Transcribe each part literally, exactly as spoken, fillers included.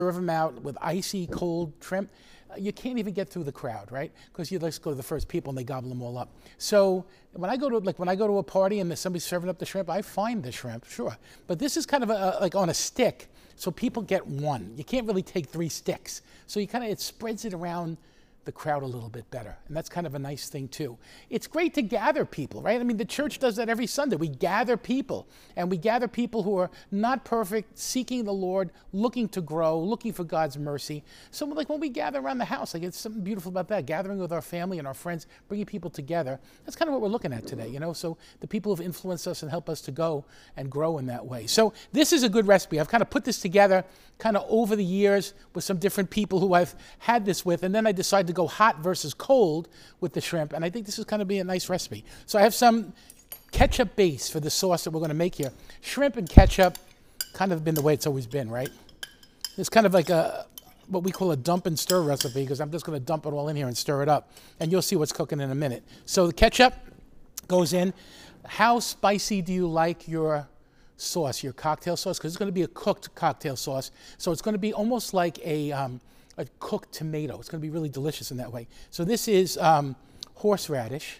serve them out with icy cold shrimp, uh, you can't even get through the crowd, right? Because you let's go to the first people and they gobble them all up. So when I go to like when I go to a party and there's somebody serving up the shrimp, I find the shrimp, sure. But this is kind of a, like on a stick, so people get one. You can't really take three sticks. So you kind of, it spreads it around the crowd a little bit better. And that's kind of a nice thing too. It's great to gather people, right? I mean, the church does that every Sunday. We gather people, and we gather people who are not perfect, seeking the Lord, looking to grow, looking for God's mercy. So like when we gather around the house, like it's something beautiful about that, gathering with our family and our friends, bringing people together. That's kind of what we're looking at today, you know? So the people who've influenced us and help us to go and grow in that way. So this is a good recipe. I've kind of put this together kind of over the years with some different people who I've had this with, and then I decided to go hot versus cold with the shrimp, and I think this is going to be a nice recipe. So I have some ketchup base for the sauce that we're going to make here. Shrimp and ketchup kind of been the way it's always been, right? It's kind of like a what we call a dump and stir recipe, because I'm just going to dump it all in here and stir it up, and you'll see what's cooking in a minute. So the ketchup goes in. How spicy do you like your sauce, your cocktail sauce? Because it's going to be a cooked cocktail sauce, so it's going to be almost like a um, a cooked tomato. It's going to be really delicious in that way. So this is um, horseradish.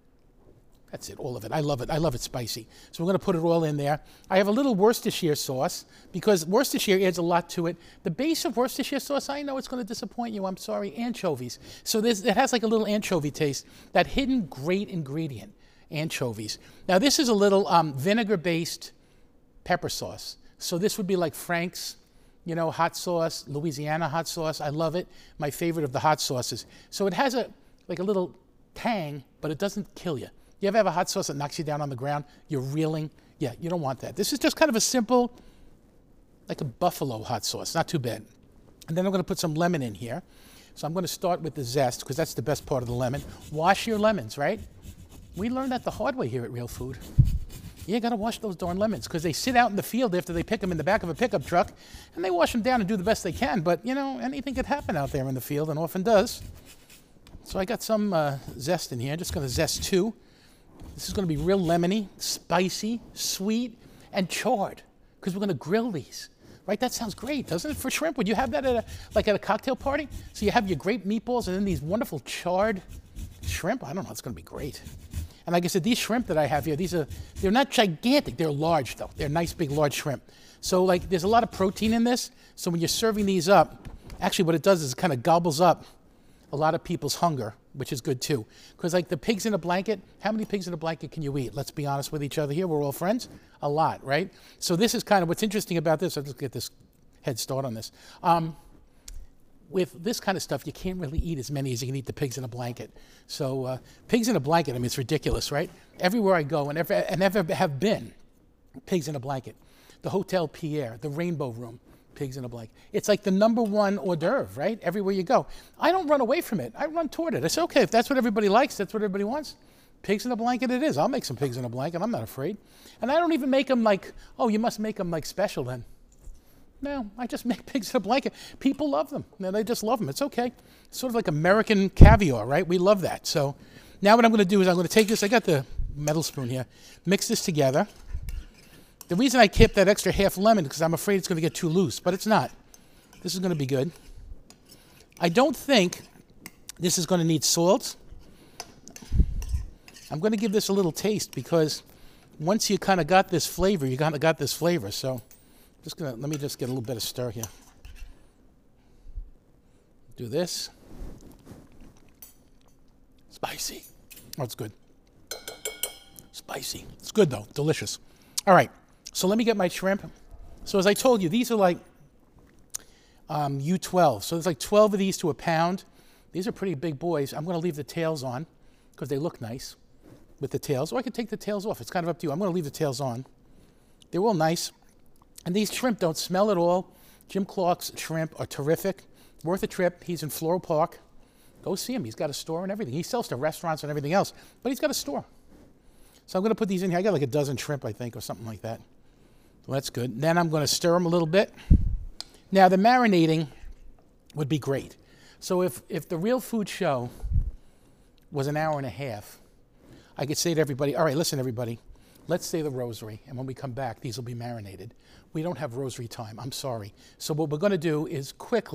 That's it, all of it. I love it. I love it spicy. So we're going to put it all in there. I have a little Worcestershire sauce, because Worcestershire adds a lot to it. The base of Worcestershire sauce, I know it's going to disappoint you. I'm sorry, anchovies. So this, it has like a little anchovy taste. That hidden great ingredient, anchovies. Now this is a little um, vinegar-based pepper sauce. So this would be like Frank's, you know, hot sauce, Louisiana hot sauce. I love it. My favorite of the hot sauces. So it has a like a little tang, but it doesn't kill you. You ever have a hot sauce that knocks you down on the ground? You're reeling? Yeah, you don't want that. This is just kind of a simple, like a buffalo hot sauce. Not too bad. And then I'm going to put some lemon in here. So I'm going to start with the zest, because that's the best part of the lemon. Wash your lemons, right? We learned that the hard way here at Real Food. You got to wash those darn lemons, because they sit out in the field after they pick them in the back of a pickup truck, and they wash them down and do the best they can. But, you know, anything could happen out there in the field, and often does. So I got some uh, zest in here. I'm just going to zest two. This is going to be real lemony, spicy, sweet, and charred, because we're going to grill these. Right? That sounds great, doesn't it, for shrimp? Would you have that at a, like at a cocktail party? So you have your great meatballs and then these wonderful charred shrimp. I don't know. It's going to be great. And like I said, these shrimp that I have here, these are, they're not gigantic. They're large, though. They're nice, big, large shrimp. So, like, there's a lot of protein in this. So when you're serving these up, actually what it does is it kind of gobbles up a lot of people's hunger, which is good, too. Because, like, the pigs in a blanket, how many pigs in a blanket can you eat? Let's be honest with each other here. We're all friends. A lot, right? So this is kind of what's interesting about this. Let's get this head start on this. Um, With this kind of stuff, you can't really eat as many as you can eat the pigs in a blanket. So uh, pigs in a blanket, I mean, it's ridiculous, right? Everywhere I go, and ever, and ever have been, pigs in a blanket. The Hotel Pierre, the Rainbow Room, pigs in a blanket. It's like the number one hors d'oeuvre, right? Everywhere you go. I don't run away from it. I run toward it. I say, okay, if that's what everybody likes, that's what everybody wants. Pigs in a blanket it is. I'll make some pigs in a blanket. I'm not afraid. And I don't even make them like, oh, you must make them like special then. No, I just make pigs in a blanket. People love them. No, they just love them. It's okay. It's sort of like American caviar, right? We love that. So now what I'm going to do is I'm going to take this. I got the metal spoon here. Mix this together. The reason I kept that extra half lemon is because I'm afraid it's going to get too loose, but it's not. This is going to be good. I don't think this is going to need salt. I'm going to give this a little taste, because once you kind of got this flavor, you kind of got this flavor. So just gonna, let me just get a little bit of stir here. Do this. Spicy. Oh, it's good. Spicy. It's good though, delicious. All right, so let me get my shrimp. So as I told you, these are like um, U twelve. So there's like twelve of these to a pound. These are pretty big boys. I'm gonna leave the tails on because they look nice with the tails. Or I could take the tails off. It's kind of up to you. I'm gonna leave the tails on. They're all nice. And these shrimp don't smell at all. Jim Clark's shrimp are terrific. Worth a trip. He's in Floral Park. Go see him. He's got a store and everything. He sells to restaurants and everything else, but he's got a store. So I'm going to put these in here. I got like a dozen shrimp, I think, or something like that. Well, that's good. Then I'm going to stir them a little bit. Now, the marinating would be great. So if, if the Real Food Show was an hour and a half, I could say to everybody, all right, listen, everybody, let's say the rosary, and when we come back, these will be marinated. We don't have rosary time, I'm sorry. So what we're gonna do is quickly